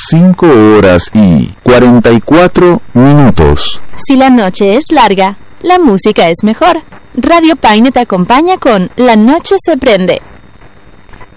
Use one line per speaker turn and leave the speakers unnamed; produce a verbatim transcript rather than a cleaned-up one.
cinco horas y cuarenta y cuatro minutos.
Si la noche es larga, la música es mejor. Radio Paine te acompaña con La Noche se prende.